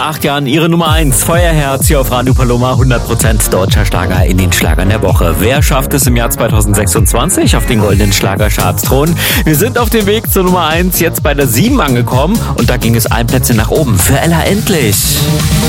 8 Jahren ihre Nummer 1. Feuerherz hier auf Radio Paloma, 100% deutscher Schlager in den Schlagern der Woche. Wer schafft es im Jahr 2026 auf den goldenen Schlagercharts-Thron? Wir sind auf dem Weg zur Nummer 1, jetzt bei der 7 angekommen und da ging es 1 Plätzchen nach oben für Ella Endlich.